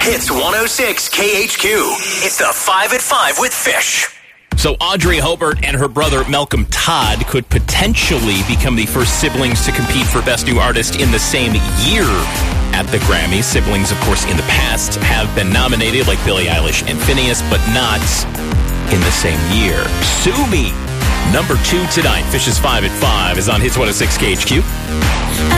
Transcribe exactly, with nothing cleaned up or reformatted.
Hits one oh six K H Q. It's the five at five with Fish. So Audrey Hobart and her brother Malcolm Todd could potentially become the first siblings to compete for Best New Artist in the same year at the Grammys. Siblings, of course, in the past have been nominated, like Billie Eilish and Phineas, but not in the same year. Sue Me, number two tonight. Fish's five at five is on Hits one oh six K H Q.